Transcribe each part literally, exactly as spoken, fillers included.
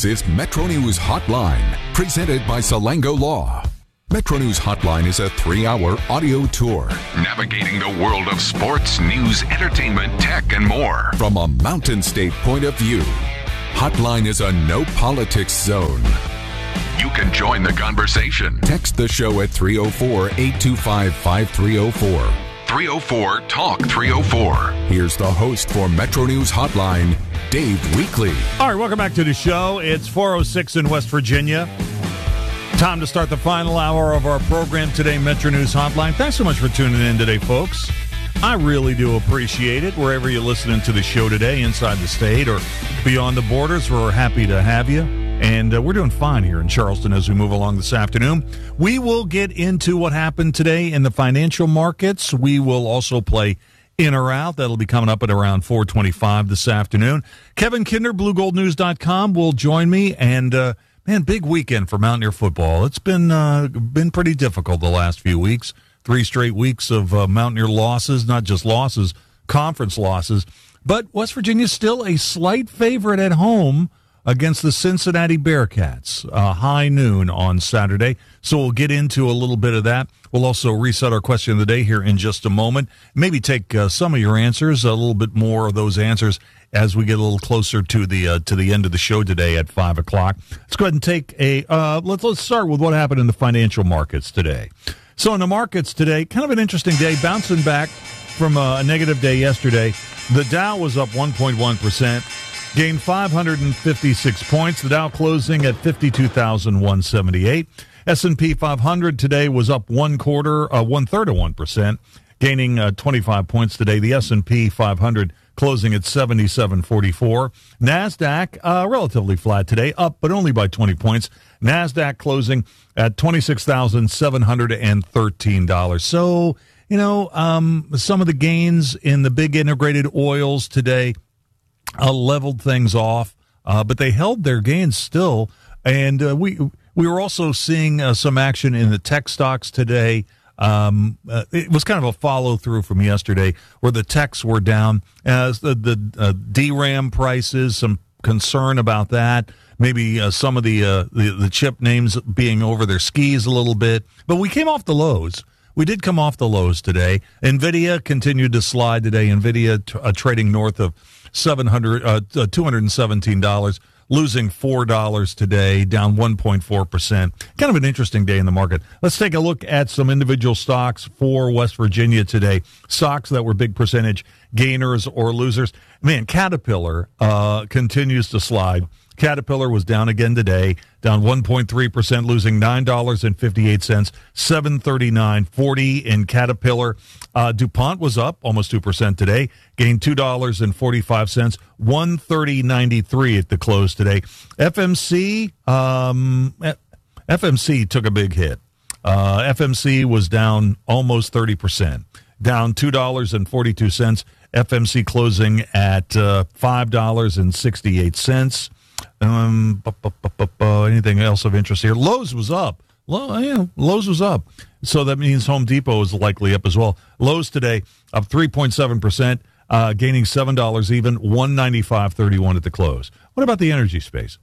This is Metro News Hotline, presented by Salango Law. Metro News Hotline is a three-hour audio tour navigating the world of sports, news, entertainment, tech, and more from a Mountain State point of view. Hotline is a no-politics zone. You can join the conversation. Text the show at three oh four, eight two five, five three oh four. three oh four, talk three oh four. Here's the host for Metro News Hotline, Dave Weekley. All right, welcome back to the show. It's four oh six in West Virginia. Time to start the final hour of our program today, Metro News Hotline. Thanks so much for tuning in today, folks. I really do appreciate it. Wherever you're listening to the show today, inside the state or beyond the borders, we're happy to have you. And uh, we're doing fine here in Charleston as we move along this afternoon. We will get into what happened today in the financial markets. We will also play In or Out. That'll be coming up at around four twenty-five this afternoon. Kevin Kinder, blue gold news dot com, will join me. And, uh, man, big weekend for Mountaineer football. It's been uh, been pretty difficult the last few weeks. Three straight weeks of uh, Mountaineer losses, not just losses, conference losses. But West Virginia's still a slight favorite at home against the Cincinnati Bearcats, uh, high noon on Saturday. So we'll get into a little bit of that. We'll also reset our question of the day here in just a moment. Maybe take uh, some of your answers, a little bit more of those answers as we get a little closer to the uh, to the end of the show today at five o'clock. Let's go ahead and take a uh, let's let's start with what happened in the financial markets today. So in the markets today, kind of an interesting day, bouncing back from a negative day yesterday. The Dow was up one point one percent. Gained five hundred fifty-six points. The Dow closing at fifty-two thousand one hundred seventy-eight. S and P five hundred today was up one quarter, uh, one third of one percent, gaining uh, twenty-five points today. The S and P five hundred closing at seventy-seven forty-four. NASDAQ uh, relatively flat today, up but only by twenty points. NASDAQ closing at twenty-six thousand seven hundred thirteen dollars. So, you know, um, some of the gains in the big integrated oils today Uh, leveled things off, uh, but they held their gains still. And uh, we we were also seeing uh, some action in the tech stocks today. Um, uh, it was kind of a follow-through from yesterday where the techs were down. As the, the uh, D RAM prices, some concern about that. Maybe uh, some of the, uh, the, the chip names being over their skis a little bit. But we came off the lows. We did come off the lows today. NVIDIA continued to slide today. NVIDIA t- uh, trading north of seven hundred, uh, two hundred seventeen dollars, losing four dollars today, down one point four percent. Kind of an interesting day in the market. Let's take a look at some individual stocks for West Virginia today. Stocks that were big percentage gainers or losers. Man, Caterpillar uh, continues to slide. Caterpillar was down again today, down one point three percent, losing nine dollars and fifty-eight cents, seven thirty-nine forty in Caterpillar. Uh, DuPont was up almost two percent today, gained two dollars and forty-five cents, one thirty ninety-three at the close today. F M C, um, F M C took a big hit. Uh, F M C was down almost thirty percent, down two dollars and forty-two cents. F M C closing at uh, five dollars and sixty-eight cents. Um, bu- bu- bu- bu- bu- anything else of interest here? Lowe's was up. Low, yeah, Lowe's was up. So that means Home Depot is likely up as well. Lowe's today up three point seven percent, uh, gaining seven dollars even, one ninety-five thirty-one at the close. What about the energy space?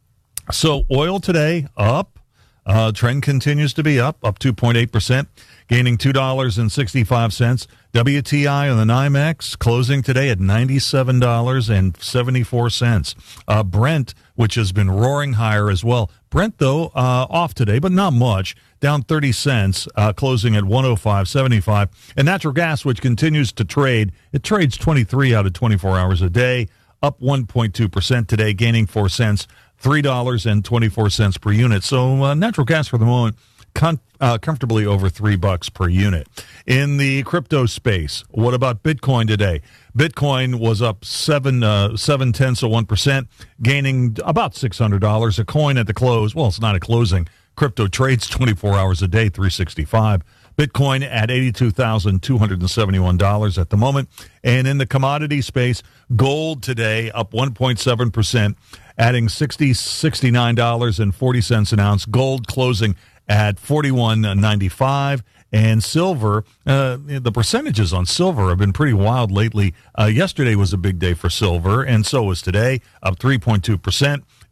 So oil today up. Uh, trend continues to be up, up two point eight percent, gaining two dollars and sixty-five cents. W T I on the NYMEX closing today at ninety-seven dollars and seventy-four cents. Uh, Brent, which has been roaring higher as well. Brent, though, uh, off today, but not much, down thirty cents, uh, closing at one oh five seventy-five. And natural gas, which continues to trade, it trades twenty-three out of twenty-four hours a day, up one point two percent today, gaining four cents, three dollars and twenty-four cents per unit. So uh, natural gas for the moment, con- uh, comfortably over three bucks per unit. In the crypto space, what about Bitcoin today? Bitcoin was up seven uh, seven tenths of one percent, gaining about six hundred dollars a coin at the close. Well, it's not a closing. Crypto trades twenty-four hours a day, three sixty-five. Bitcoin at eighty-two thousand two hundred seventy-one dollars at the moment. And in the commodity space, gold today up one point seven percent, adding sixty sixty-nine dollars and forty cents an ounce. Gold closing at forty-one ninety-five. And silver, uh, the percentages on silver have been pretty wild lately. Uh, yesterday was a big day for silver, and so was today, up three point two percent.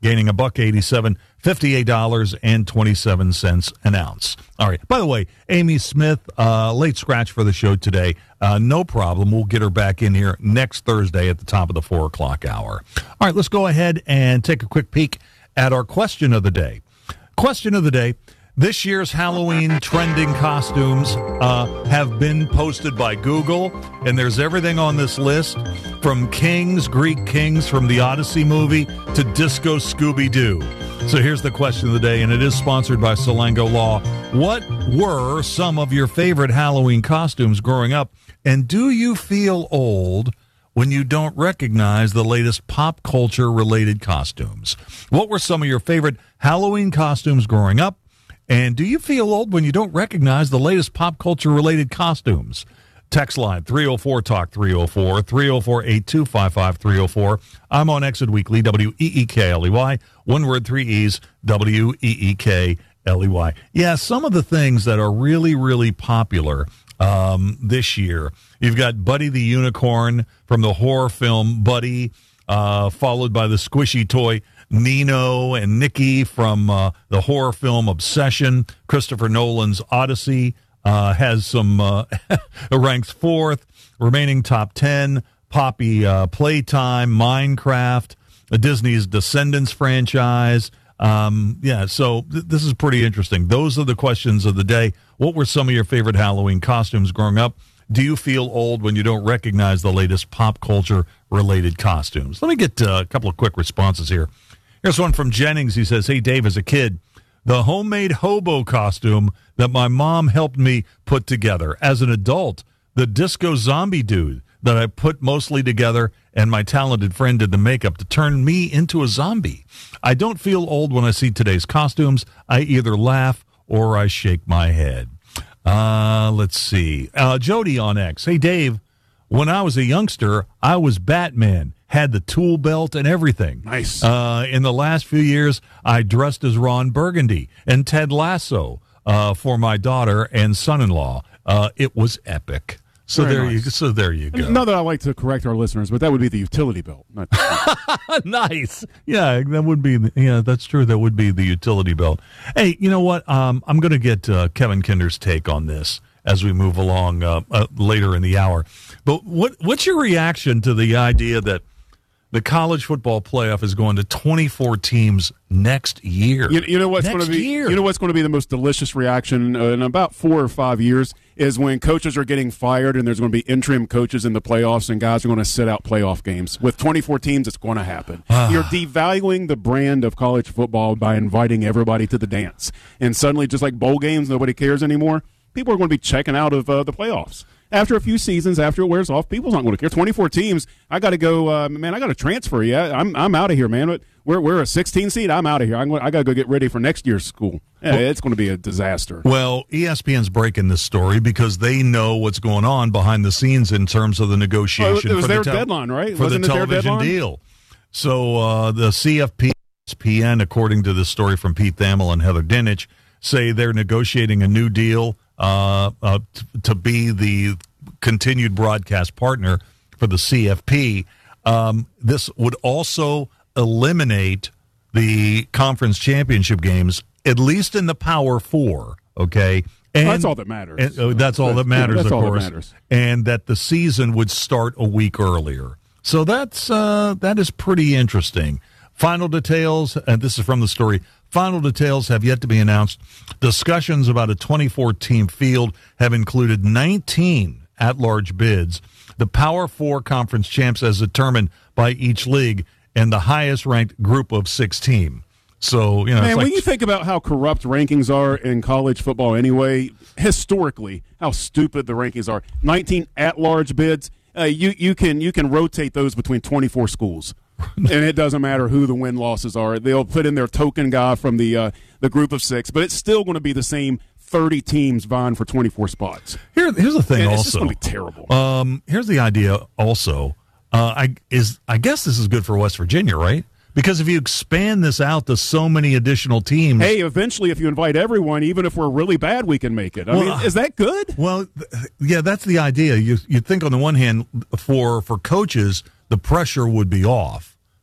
gaining a buck eighty-seven, fifty-eight dollars and twenty-seven cents an ounce. All right. By the way, Amy Smith, uh, late scratch for the show today. Uh, no problem. We'll get her back in here next Thursday at the top of the four o'clock hour. All right, let's go ahead and take a quick peek at our question of the day. Question of the day. This year's Halloween trending costumes uh, have been posted by Google, and there's everything on this list from kings, Greek kings from the Odyssey movie, to Disco Scooby-Doo. So here's the question of the day, and it is sponsored by Salango Law. What were some of your favorite Halloween costumes growing up, and do you feel old when you don't recognize the latest pop culture-related costumes? What were some of your favorite Halloween costumes growing up? And do you feel old when you don't recognize the latest pop culture-related costumes? Text line three oh four talk three oh four, three oh four, eight two five five, three oh four. I'm on Exit Weekly, W E E K L E Y. One word, three E's, W E E K L E Y. Yeah, some of the things that are really, really popular um, this year. You've got Buddy the Unicorn from the horror film Buddy, uh, followed by the squishy toy Nino and Nikki from uh, the horror film Obsession. Christopher Nolan's Odyssey uh, has some, uh, ranks fourth. Remaining top ten, Poppy uh, Playtime, Minecraft, uh, Disney's Descendants franchise. Um, yeah, so th- this is pretty interesting. Those are the questions of the day. What were some of your favorite Halloween costumes growing up? Do you feel old when you don't recognize the latest pop culture-related costumes? Let me get uh, a couple of quick responses here. Here's one from Jennings. He says, hey, Dave, as a kid, the homemade hobo costume that my mom helped me put together. As an adult, the disco zombie dude that I put mostly together and my talented friend did the makeup to turn me into a zombie. I don't feel old when I see today's costumes. I either laugh or I shake my head. Uh, let's see. Uh, Jody on X. Hey, Dave, when I was a youngster, I was Batman. Had the tool belt and everything. Nice. Uh, in the last few years, I dressed as Ron Burgundy and Ted Lasso uh, for my daughter and son-in-law. Uh, it was epic. So Very there nice. you so there you go. Not that I like to correct our listeners, but that would be the utility belt. Not Nice. Yeah, that would be. Yeah, that's true. That would be the utility belt. Hey, you know what? Um, I'm going to get uh, Kevin Kinder's take on this as we move along uh, uh, later in the hour. But what what's your reaction to the idea that the college football playoff is going to twenty-four teams next year? You, you know what's going to be. Year. You know what's going to be the most delicious reaction uh, in about four or five years is when coaches are getting fired and there's going to be interim coaches in the playoffs and guys are going to sit out playoff games. With twenty-four teams, it's going to happen. You're devaluing the brand of college football by inviting everybody to the dance, and suddenly, just like bowl games, nobody cares anymore. People are going to be checking out of uh, the playoffs. After a few seasons, after it wears off, people's not going to care. twenty-four teams, I got to go, uh, man, I got to transfer. Yeah, I'm I'm out of here, man. We're we're a sixteen seed. I'm out of here. I'm, I got to go get ready for next year's school. Yeah, it's going to be a disaster. Well, E S P N's breaking this story because they know what's going on behind the scenes in terms of the negotiation. Oh, it was for their the tel- deadline, right? For Wasn't the it their television deadline? deal. So uh, the C F P, E S P N, according to this story from Pete Thamel and Heather Dinich, say they're negotiating a new deal uh, uh, t- to be the continued broadcast partner for the C F P. Um, this would also eliminate the conference championship games, at least in the Power Four, okay? And, That's all that matters. And, oh, that's all that matters, that's of all that course. matters. And that the season would start a week earlier. So that's uh, that is pretty interesting. Final details, and this is from the story, final details have yet to be announced. Discussions about a twenty-four team field have included nineteen at-large bids. The Power Four conference champs as determined by each league, and the highest-ranked group of six team. So, you know, Man, it's like, when you think about how corrupt rankings are in college football anyway, historically, how stupid the rankings are. nineteen at-large bids, uh, you, you can you can rotate those between twenty-four schools. And it doesn't matter who the win-losses are. They'll put in their token guy from the uh, the group of six, but it's still going to be the same thirty teams vying for twenty-four spots. Here, here's the thing And also. it's just going to be terrible. Um, here's the idea also. Uh, I is I guess this is good for West Virginia, right? Because if you expand this out to so many additional teams. Hey, eventually, if you invite everyone, even if we're really bad, we can make it. I Well, mean, is that good? Well, th- yeah, that's the idea. You you think on the one hand, for for coaches, the pressure would be off.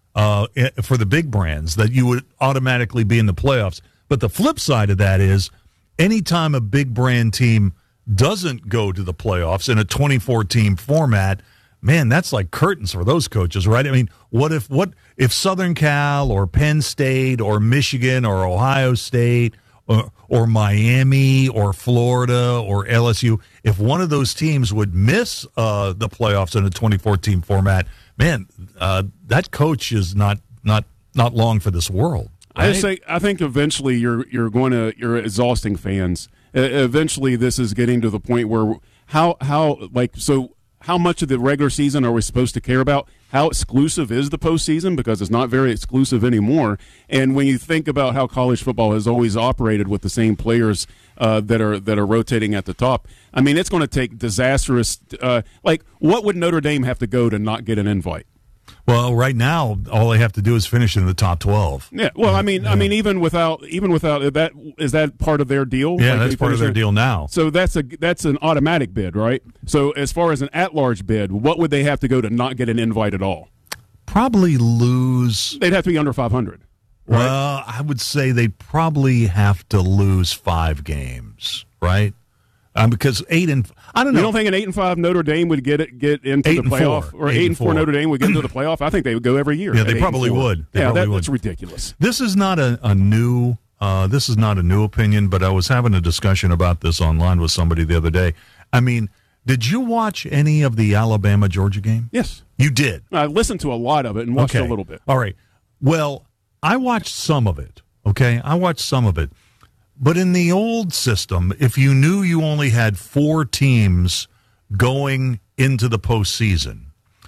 uh, for the big brands that you would automatically be in the playoffs. But the flip side of that is anytime a big brand team doesn't go to the playoffs in a twenty-four team format, man, that's like curtains for those coaches, right? I mean, what if what if Southern Cal or Penn State or Michigan or Ohio State or, or Miami or Florida or L S U, if one of those teams would miss uh, the playoffs in a twenty-four team format, man, uh, that coach is not not not long for this world. Right? I say I think eventually you're you're going to you're exhausting fans. Uh, eventually, this is getting to the point where how how like so. How much of the regular season are we supposed to care about? How exclusive is the postseason? Because it's not very exclusive anymore. And when you think about how college football has always operated with the same players uh, that are that are rotating at the top, I mean, it's going to take disastrous. Uh, like, what would Notre Dame have to go to not get an invite? Well, right now, all they have to do is finish in the top twelve. Yeah. Well, I mean, yeah. I mean, even without, even without that, is that part of their deal? Yeah, like that's part of their there? deal now. So that's a that's an automatic bid, right? So as far as an at-large bid, what would they have to go to not get an invite at all? Probably lose. They'd have to be under five hundred. Right? Well, I would say they'd probably have to lose five games, right? Um, because eight and I don't know. You don't think an eight and five Notre Dame would get it get into eight the playoff, four. or eight, eight and four. four Notre Dame would get into the playoff? I think they would go every year. Yeah, they probably would. They yeah, probably that, would. that's ridiculous. This is not a, a new. Uh, this is not a new opinion, but I was having a discussion about this online with somebody the other day. I mean, did you watch any of the Alabama Georgia game? Yes, you did. I listened to a lot of it and watched okay. a little bit. All right. Well, I watched some of it. Okay, I watched some of it. But in the old system, if you knew you only had four teams going into the postseason,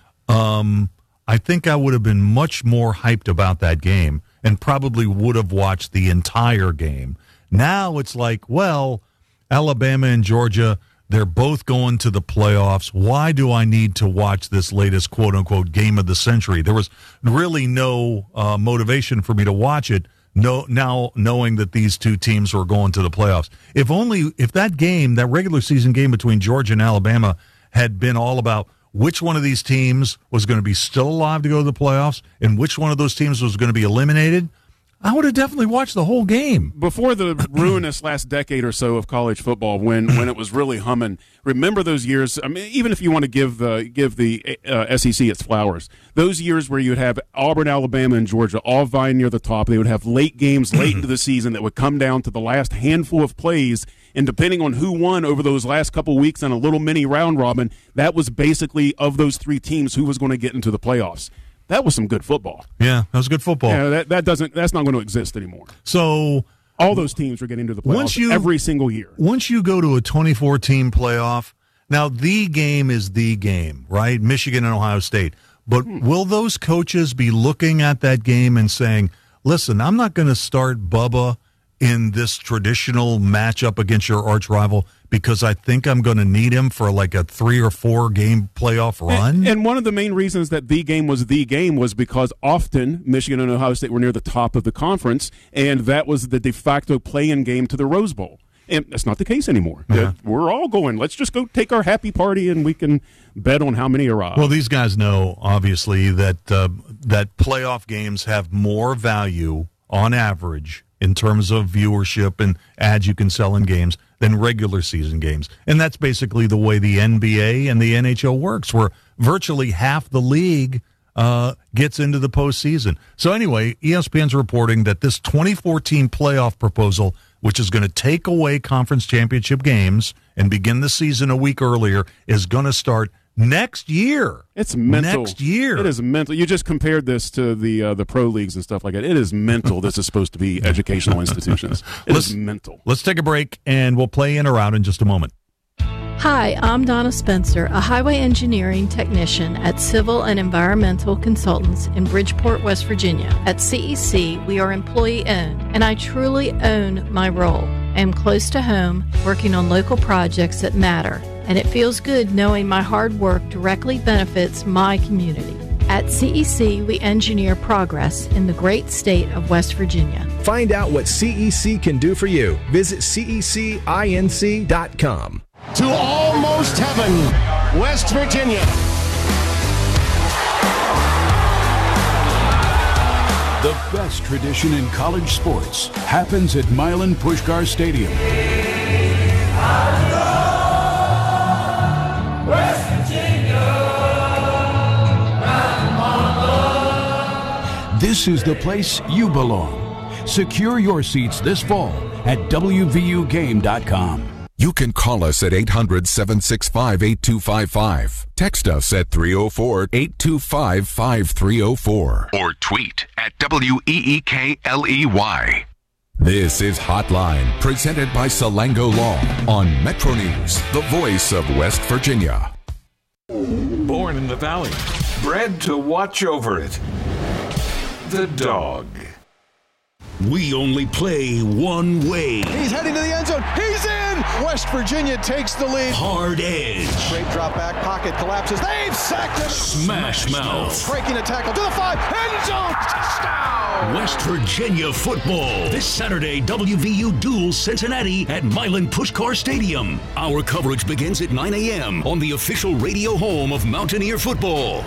um, I think I would have been much more hyped about that game and probably would have watched the entire game. Now it's like, well, Alabama and Georgia, they're both going to the playoffs. Why do I need to watch this latest quote-unquote game of the century? There was really no uh, motivation for me to watch it. No, now knowing that these two teams were going to the playoffs. If only if that game, that regular season game between Georgia and Alabama, had been all about which one of these teams was going to be still alive to go to the playoffs and which one of those teams was going to be eliminated, I would have definitely watched the whole game. Before the ruinous last decade or so of college football, when, when it was really humming, remember those years? I mean, even if you want to give the give the uh, S E C its flowers, those years where you would have Auburn, Alabama, and Georgia all vying near the top. They would have late games late into the season that would come down to the last handful of plays, and depending on who won over those last couple weeks in a little mini round robin, that was basically of those three teams who was going to get into the playoffs. That was some good football. Yeah, that was good football. Yeah, that, that doesn't that's not going to exist anymore. So all those teams are getting to the playoffs once you, every single year. Once you go to a twenty-four team playoff, now the game is the game, right? Michigan and Ohio State. But hmm. will those coaches be looking at that game and saying, listen, I'm not going to start Bubba in this traditional matchup against your arch rival because I think I'm going to need him for like a three or four game playoff run. And, and one of the main reasons that the game was the game was because often Michigan and Ohio State were near the top of the conference, and that was the de facto play-in game to the Rose Bowl. And that's not the case anymore. Uh-huh. We're all going, let's just go take our happy party and we can bet on how many arrive. Well, these guys know, obviously, that uh, that playoff games have more value on average in terms of viewership and ads you can sell in games than regular season games. And that's basically the way the N B A and the N H L works, where virtually half the league uh, gets into the postseason. So anyway, E S P N's reporting that this twenty fourteen playoff proposal, which is going to take away conference championship games and begin the season a week earlier, is going to start next year. It's mental. Next year. It is mental. You just compared this to the uh, the pro leagues and stuff like that. It is mental. This is supposed to be educational institutions. It let's, is mental. Let's take a break, and we'll play in or out in just a moment. Hi, I'm Donna Spencer, a highway engineering technician at Civil and Environmental Consultants in Bridgeport, West Virginia. At C E C, we are employee-owned, and I truly own my role. I am close to home, working on local projects that matter, and it feels good knowing my hard work directly benefits my community. At C E C, we engineer progress in the great state of West Virginia. Find out what C E C can do for you. Visit C E C inc dot com. To almost heaven, West Virginia. The best tradition in college sports happens at Milan Puskar Stadium. West Virginia, This is the place you belong. Secure your seats this fall at W V U game dot com. You can call us at eight hundred, seven six five, eight two five five. Text us at three oh four, eight two five, five three oh four. Or tweet at W E E K L E Y. This is Hotline, presented by Salango Law on Metro News, the voice of West Virginia. Born in the Valley, bred to watch over it. The Dog. We only play one way. He's heading to the end zone. He's in! West Virginia takes the lead. Hard edge. Great drop back. Pocket collapses. They've sacked him. Smash, Smash mouth. mouth. Breaking a tackle to the five. End zone. Touchdown. West Virginia football. This Saturday, W V U duels Cincinnati at Milan Puskar Stadium. Our coverage begins at nine a.m. on the official radio home of Mountaineer football.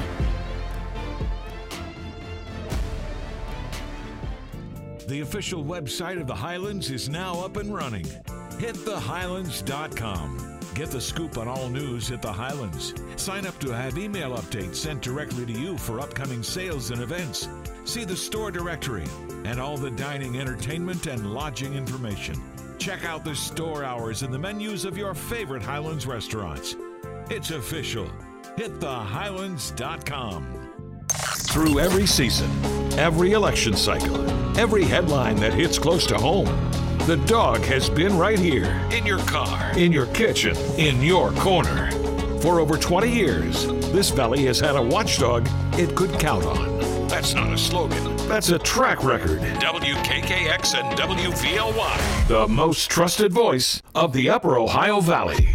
The official website of the Highlands is now up and running. hit the highlands dot com. Get the scoop on all news at the Highlands. Sign up to have email updates sent directly to you for upcoming sales and events. See the store directory and all the dining, entertainment, and lodging information. Check out the store hours and the menus of your favorite Highlands restaurants. It's official. hit the highlands dot com. Through every season, every election cycle, every headline that hits close to home, the Dog has been right here, in your car, in your kitchen, in your corner. For over twenty years, this valley has had a watchdog it could count on. That's not a slogan, that's a track record. W K K X and W V L Y, the most trusted voice of the Upper Ohio Valley.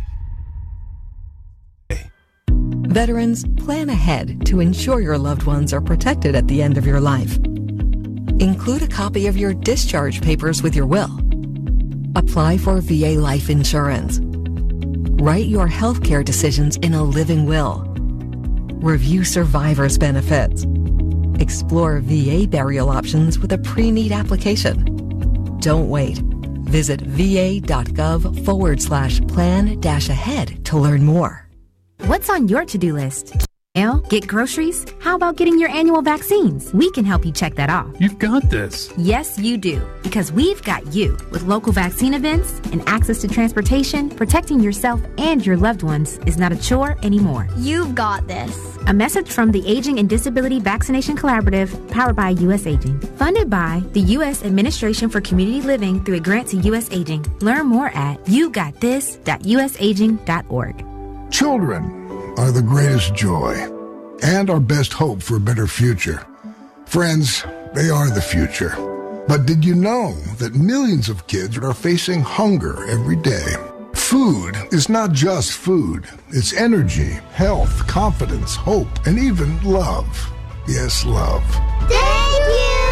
Veterans, plan ahead to ensure your loved ones are protected at the end of your life. Include a copy of your discharge papers with your will. Apply for V A life insurance. Write your healthcare decisions in a living will. Review survivor's benefits. Explore V A burial options with a pre-need application. Don't wait. Visit va.gov forward slash plan dash ahead to learn more. What's on your to-do list? Mail? Get groceries? How about getting your annual vaccines? We can help you check that off. You've got this. Yes, you do. Because we've got you. With local vaccine events and access to transportation, protecting yourself and your loved ones is not a chore anymore. You've got this. A message from the Aging and Disability Vaccination Collaborative, powered by U S Aging. Funded by the U S Administration for Community Living through a grant to U S Aging. Learn more at you got this dot u s aging dot org. Children are the greatest joy and our best hope for a better future. Friends, they are the future. But did you know that millions of kids are facing hunger every day? Food is not just food. It's energy, health, confidence, hope, and even love. Yes, love. Thank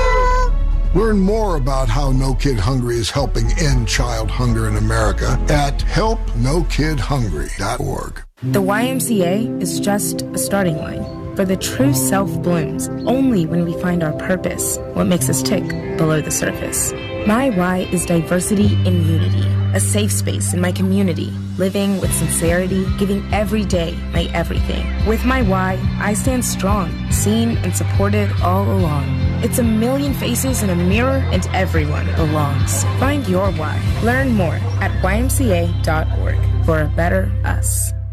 you! Learn more about how No Kid Hungry is helping end child hunger in America at help no kid hungry dot org. The Y M C A is just a starting line, for the true self blooms only when we find our purpose, what makes us tick below the surface. My Y is diversity in unity, a safe space in my community, living with sincerity, giving every day my everything. With my Y, I stand strong, seen and supported all along. It's a million faces in a mirror and everyone belongs. Find your Y. Learn more at y m c a dot org for a better us.